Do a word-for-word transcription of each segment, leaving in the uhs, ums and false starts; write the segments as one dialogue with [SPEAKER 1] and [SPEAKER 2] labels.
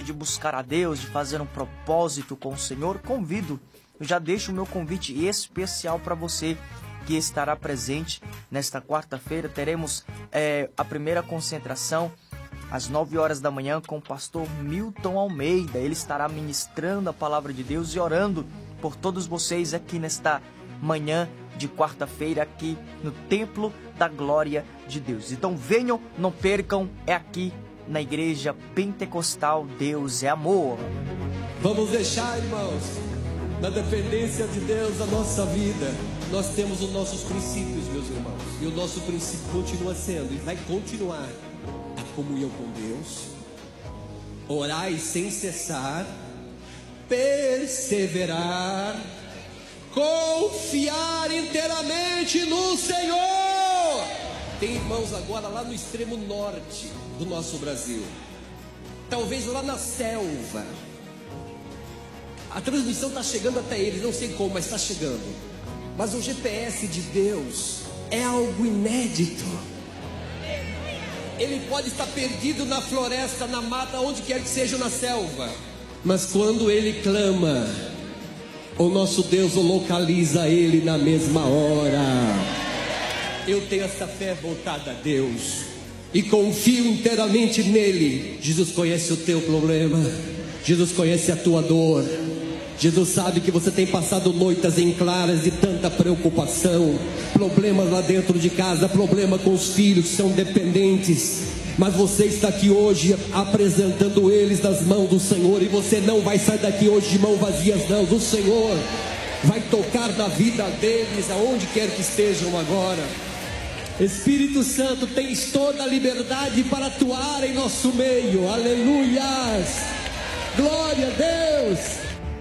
[SPEAKER 1] de buscar a Deus, de fazer um propósito com o Senhor, convido, eu já deixo o meu convite especial para você que estará presente nesta quarta-feira. Teremos é, a primeira concentração às nove horas da manhã com o pastor Milton Almeida. Ele estará ministrando a palavra de Deus e orando por todos vocês aqui nesta manhã de quarta-feira, aqui no Templo da Glória de Deus. Então venham, não percam, é aqui na Igreja Pentecostal Deus é Amor.
[SPEAKER 2] Vamos deixar, irmãos, na dependência de Deus a nossa vida. Nós temos os nossos princípios, meus irmãos, e o nosso princípio continua sendo e vai continuar a comunhão com Deus, orai sem cessar, perseverar, confiar inteiramente no Senhor. Tem irmãos agora lá no extremo norte do nosso Brasil, talvez lá na selva. A transmissão está chegando até eles, não sei como, mas está chegando. Mas o G P S de Deus é algo inédito. Ele pode estar perdido na floresta, na mata, onde quer que seja, na selva, mas quando ele clama, o nosso Deus o localiza ele na mesma hora. Eu tenho essa fé voltada a Deus e confio inteiramente nele. Jesus conhece o teu problema, Jesus conhece a tua dor, Jesus sabe que você tem passado noites em claras de tanta preocupação, problemas lá dentro de casa, problema com os filhos que são dependentes, mas você está aqui hoje apresentando eles nas mãos do Senhor, e você não vai sair daqui hoje de mãos vazias não. O Senhor vai tocar na vida deles aonde quer que estejam agora. Espírito Santo, tens toda a liberdade para atuar em nosso meio. Aleluias, glória a Deus.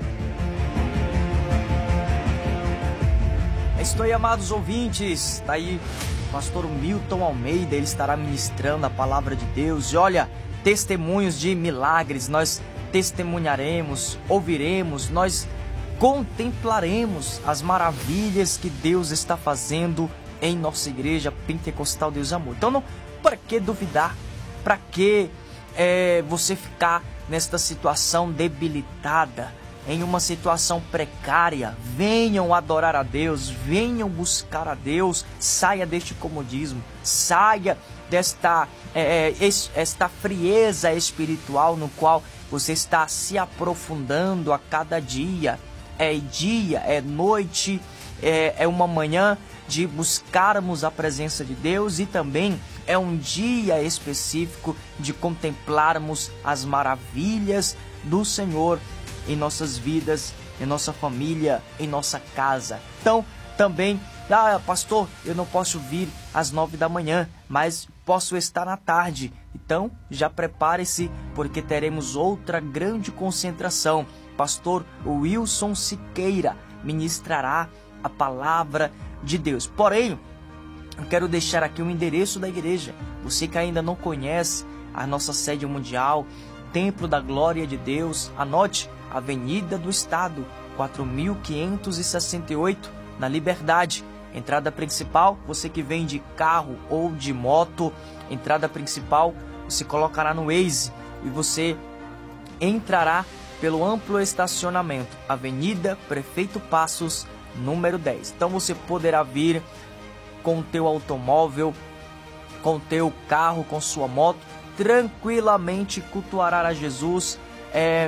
[SPEAKER 1] Estou aí, amados ouvintes, está aí o pastor Milton Almeida, ele estará ministrando a palavra de Deus. E olha, testemunhos de milagres, nós testemunharemos, ouviremos, nós contemplaremos as maravilhas que Deus está fazendo em nossa Igreja Pentecostal Deus é Amor. Então, não, para que duvidar? Para que é, você ficar nesta situação debilitada, em uma situação precária? Venham adorar a Deus, venham buscar a Deus, saia deste comodismo, saia desta é, esta frieza espiritual no qual você está se aprofundando a cada dia. É dia, é noite, é, é uma manhã de buscarmos a presença de Deus, e também é um dia específico de contemplarmos as maravilhas do Senhor em nossas vidas, em nossa família, em nossa casa. Então, também, ah, pastor, eu não posso vir às nove da manhã, mas posso estar na tarde. Então, já prepare-se, porque teremos outra grande concentração. Pastor Wilson Siqueira ministrará a palavra de Deus. Porém, eu quero deixar aqui o endereço da igreja. Você que ainda não conhece a nossa sede mundial, Templo da Glória de Deus, anote: Avenida do Estado, quatro mil quinhentos e sessenta e oito, na Liberdade. Entrada principal, você que vem de carro ou de moto, entrada principal, você colocará no Waze e você entrará pelo amplo estacionamento, Avenida Prefeito Passos, número dez. Então você poderá vir com o teu automóvel, com o teu carro, com sua moto, tranquilamente cultuará a Jesus é,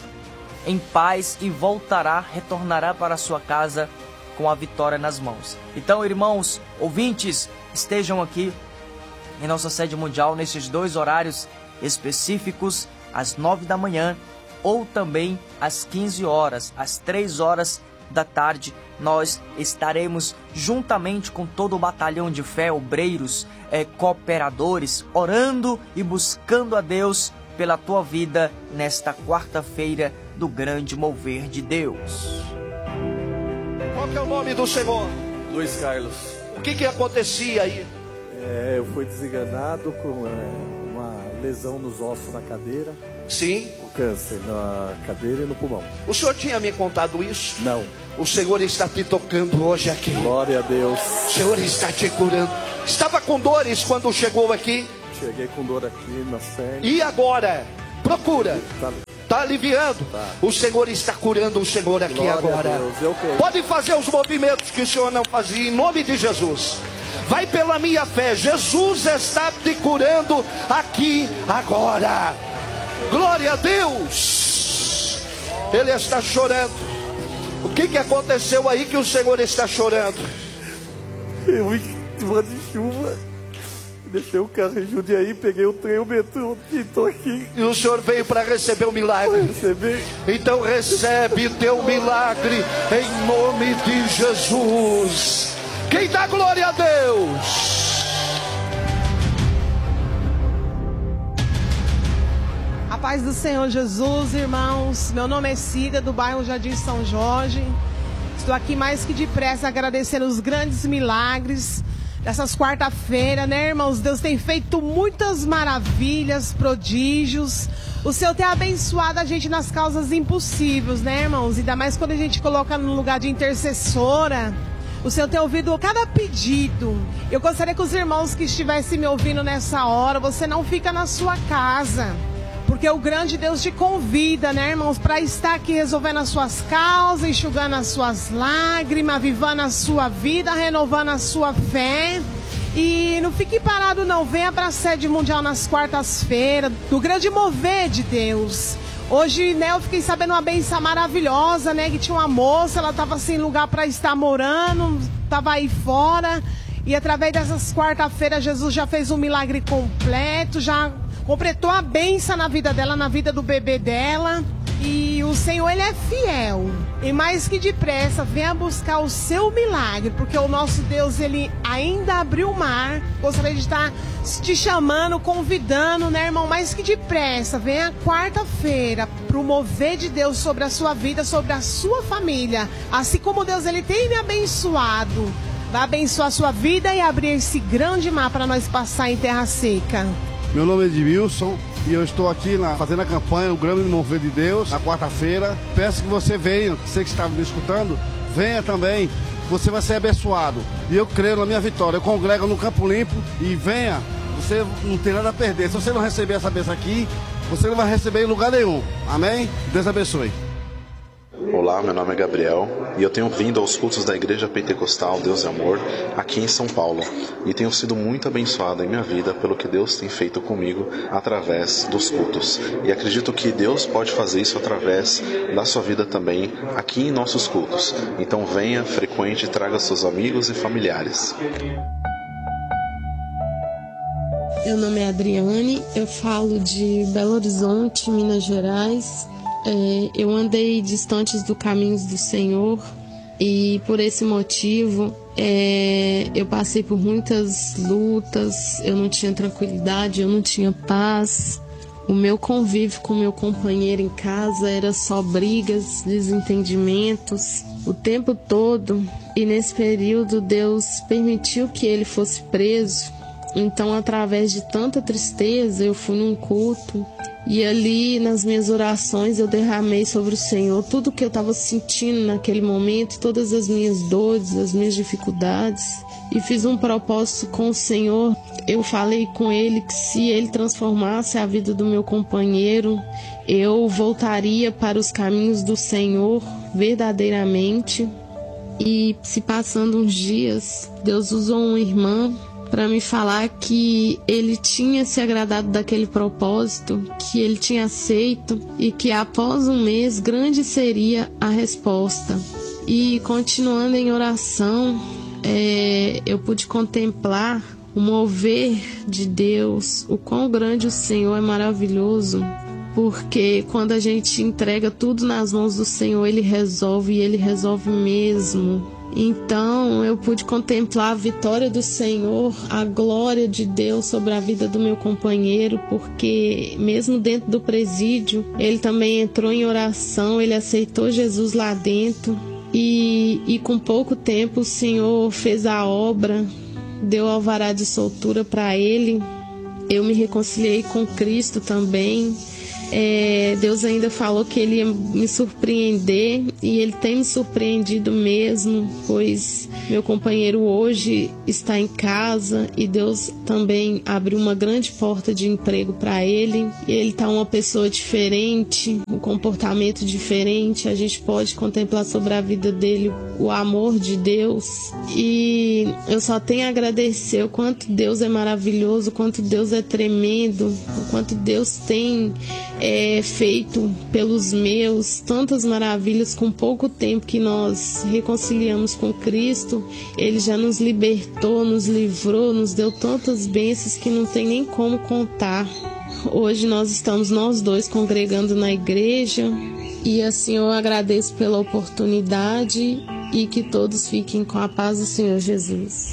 [SPEAKER 1] em paz, e voltará, retornará para a sua casa com a vitória nas mãos. Então, irmãos, ouvintes, estejam aqui em nossa sede mundial nesses dois horários específicos, às nove da manhã ou também às quinze horas, às três horas da tarde. Nós estaremos juntamente com todo o batalhão de fé, obreiros, é, cooperadores, orando e buscando a Deus pela tua vida nesta quarta-feira do grande mover de Deus.
[SPEAKER 3] Qual que é o nome do Senhor?
[SPEAKER 4] Luiz Carlos.
[SPEAKER 3] O que que acontecia aí?
[SPEAKER 4] É, eu fui desenganado com é, uma lesão nos ossos na cadeira.
[SPEAKER 3] Sim.
[SPEAKER 4] O câncer na cadeira e no pulmão.
[SPEAKER 3] O senhor tinha me contado isso?
[SPEAKER 4] Não.
[SPEAKER 3] O Senhor está te tocando hoje aqui.
[SPEAKER 4] Glória a Deus.
[SPEAKER 3] O Senhor está te curando. Estava com dores quando chegou aqui?
[SPEAKER 4] Cheguei com dor aqui nas pernas.
[SPEAKER 3] E agora? Procura. Está aliviando. Tá. O Senhor está curando o Senhor aqui. Glória agora. Pode fazer os movimentos que o Senhor não fazia, em nome de Jesus. Vai pela minha fé. Jesus está te curando aqui agora. Glória a Deus. Ele está chorando. O que, que aconteceu aí que o Senhor está chorando?
[SPEAKER 4] Eu vim de chuva. Deixei o carro em Jundiaí, peguei o trem, o metrô e estou aqui.
[SPEAKER 3] E o senhor veio para receber o milagre?
[SPEAKER 4] Receber.
[SPEAKER 3] Então recebe teu milagre em nome de Jesus. Quem dá glória a Deus?
[SPEAKER 5] A paz do Senhor Jesus, irmãos. Meu nome é Cida, do bairro Jardim São Jorge. Estou aqui mais que depressa agradecendo os grandes milagres dessas quarta-feira, né, irmãos? Deus tem feito muitas maravilhas, prodígios. O Senhor tem abençoado a gente nas causas impossíveis, né, irmãos? Ainda mais quando a gente coloca no lugar de intercessora. O Senhor tem ouvido cada pedido. Eu gostaria que os irmãos que estivessem me ouvindo nessa hora, você não fica na sua casa. Porque o grande Deus te convida, né, irmãos, para estar aqui resolvendo as suas causas, enxugando as suas lágrimas, avivando a sua vida, renovando a sua fé. E não fique parado não, venha para a sede mundial nas quartas-feiras, do grande mover de Deus. Hoje, né, eu fiquei sabendo uma benção maravilhosa, né, que tinha uma moça, ela estava sem lugar para estar morando, estava aí fora. E através dessas quarta-feiras, Jesus já fez um milagre completo, já completou a bênção na vida dela, na vida do bebê dela. E o Senhor, Ele é fiel. E mais que depressa, venha buscar o seu milagre. Porque o nosso Deus, Ele ainda abriu o mar. Gostaria de estar te chamando, convidando, né, irmão? Mais que depressa, venha quarta-feira para o mover de Deus sobre a sua vida, sobre a sua família. Assim como Deus, Ele tem me abençoado. Vai abençoar a sua vida e abrir esse grande mar para nós passar em terra seca.
[SPEAKER 6] Meu nome é Edmilson e eu estou aqui na, fazendo a campanha O Grande Mover de Deus, na quarta-feira. Peço que você venha, você que está me escutando, venha também, você vai ser abençoado. E eu creio na minha vitória. Eu congrego no Campo Limpo e venha, você não tem nada a perder. Se você não receber essa bênção aqui, você não vai receber em lugar nenhum. Amém? Deus abençoe.
[SPEAKER 7] Olá, meu nome é Gabriel e eu tenho vindo aos cultos da Igreja Pentecostal Deus e Amor aqui em São Paulo e tenho sido muito abençoado em minha vida pelo que Deus tem feito comigo através dos cultos. E acredito que Deus pode fazer isso através da sua vida também aqui em nossos cultos. Então venha, frequente, traga seus amigos e familiares.
[SPEAKER 8] Meu nome é Adriane, eu falo de Belo Horizonte, Minas Gerais. É, eu andei distantes dos caminhos do Senhor e por esse motivo é, eu passei por muitas lutas, eu não tinha tranquilidade, eu não tinha paz. O meu convívio com meu companheiro em casa era só brigas, desentendimentos o tempo todo. E nesse período Deus permitiu que ele fosse preso. Então, através de tanta tristeza, eu fui num culto. E ali, nas minhas orações, eu derramei sobre o Senhor tudo que eu estava sentindo naquele momento, todas as minhas dores, as minhas dificuldades. E fiz um propósito com o Senhor. Eu falei com Ele que se Ele transformasse a vida do meu companheiro, eu voltaria para os caminhos do Senhor verdadeiramente. E se passando uns dias, Deus usou uma irmã para me falar que ele tinha se agradado daquele propósito, que ele tinha aceito e que após um mês grande seria a resposta. E continuando em oração, é, eu pude contemplar o mover de Deus, o quão grande o Senhor é maravilhoso, porque quando a gente entrega tudo nas mãos do Senhor, Ele resolve e Ele resolve mesmo. Então eu pude contemplar a vitória do Senhor, a glória de Deus sobre a vida do meu companheiro, porque mesmo dentro do presídio, ele também entrou em oração, ele aceitou Jesus lá dentro e, e com pouco tempo o Senhor fez a obra, deu alvará de soltura para ele. Eu me reconciliei com Cristo também É, Deus ainda falou que Ele ia me surpreender, e Ele tem me surpreendido mesmo, pois meu companheiro hoje está em casa e Deus também abriu uma grande porta de emprego para ele. Ele está uma pessoa diferente, um comportamento diferente. A gente pode contemplar sobre a vida dele o amor de Deus, e eu só tenho a agradecer o quanto Deus é maravilhoso, o quanto Deus é tremendo, o quanto Deus tem é, feito pelos meus tantas maravilhas com pouco tempo que nós reconciliamos com Cristo. Ele já nos libertou, nos livrou, nos deu tantas bênçãos que não tem nem como contar. Hoje nós estamos nós dois congregando na igreja, e assim eu agradeço pela oportunidade, e que todos fiquem com a paz do Senhor Jesus.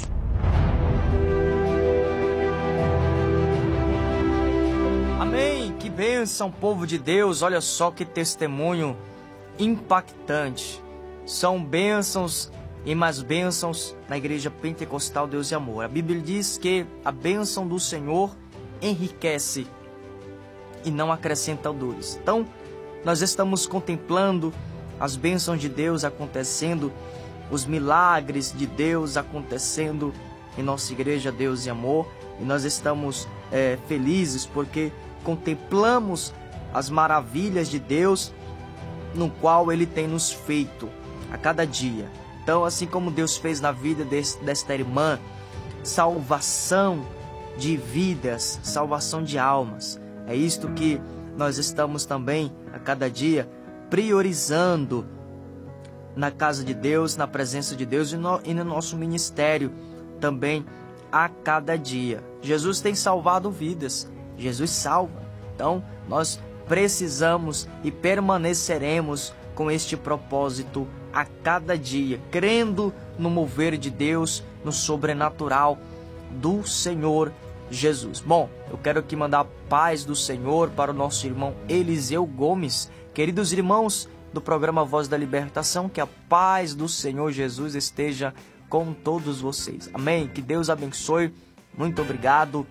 [SPEAKER 1] Amém, que bênção, povo de Deus. Olha só que testemunho impactante. São bênçãos e mais bênçãos na Igreja Pentecostal Deus e Amor. A Bíblia diz que a bênção do Senhor enriquece e não acrescenta dores. Então, nós estamos contemplando as bênçãos de Deus acontecendo, os milagres de Deus acontecendo em nossa Igreja Deus e Amor. E nós estamos é, felizes porque contemplamos as maravilhas de Deus, no qual Ele tem nos feito a cada dia. Então, assim como Deus fez na vida desse, desta irmã, salvação de vidas, salvação de almas. É isto que nós estamos também a cada dia priorizando na casa de Deus, na presença de Deus, e no, e no nosso ministério também a cada dia. Jesus tem salvado vidas, Jesus salva. Então nós precisamos e permaneceremos com este propósito a cada dia, crendo no mover de Deus, no sobrenatural do Senhor Jesus. Bom, eu quero aqui mandar a paz do Senhor para o nosso irmão Eliseu Gomes. Queridos irmãos do programa Voz da Libertação, que a paz do Senhor Jesus esteja com todos vocês. Amém? Que Deus abençoe. Muito obrigado,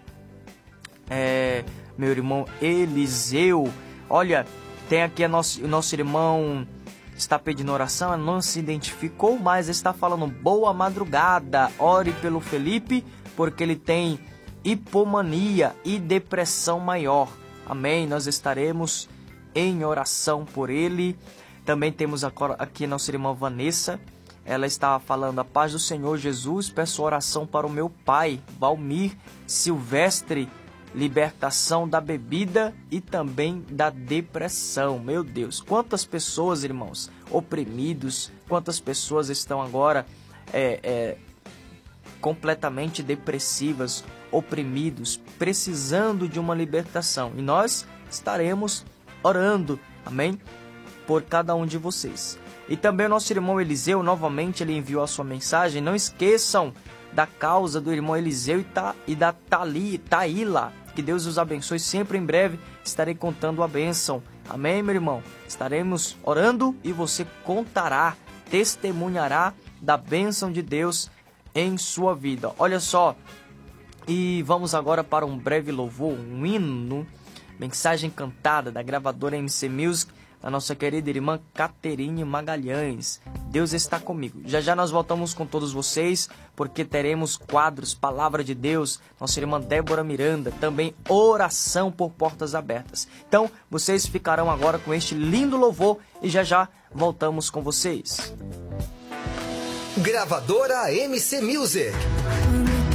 [SPEAKER 1] é, meu irmão Eliseu. Olha, tem aqui a nosso, o nosso irmão está pedindo oração, não se identificou, mas está falando boa madrugada. Ore pelo Felipe, porque ele tem hipomania e depressão maior. Amém? Nós estaremos em oração por ele. Também temos aqui a nossa irmã Vanessa. Ela está falando: a paz do Senhor Jesus, peço oração para o meu pai, Valmir Silvestre, libertação da bebida e também da depressão. Meu Deus, quantas pessoas, irmãos, oprimidos, quantas pessoas estão agora é, é, completamente depressivas, oprimidos, precisando de uma libertação. E nós estaremos orando, amém, por cada um de vocês. E também o nosso irmão Eliseu, novamente ele enviou a sua mensagem. Não esqueçam da causa do irmão Eliseu e, Ta, e da Tali, Taíla. Que Deus os abençoe. Sempre em breve estarei contando a bênção. Amém, meu irmão? Estaremos orando e você contará, testemunhará da bênção de Deus em sua vida. Olha só, e vamos agora para um breve louvor, um hino, mensagem cantada da gravadora M C Music, da nossa querida irmã Caterine Magalhães. Deus está comigo. Já já nós voltamos com todos vocês, porque teremos quadros, Palavra de Deus, nossa irmã Débora Miranda, também oração por portas abertas. Então, vocês ficarão agora com este lindo louvor e já já voltamos com vocês.
[SPEAKER 9] Gravadora M C Music.